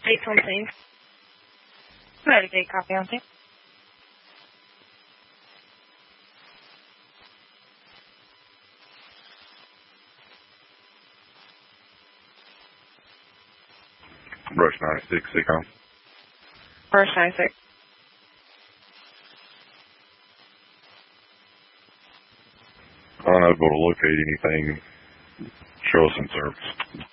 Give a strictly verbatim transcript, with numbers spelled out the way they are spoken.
eight one, please. ninety-eight, copy on tape. Brush ninety-six, Seacom. Brush ninety-six. Unable to locate anything. Show us in service.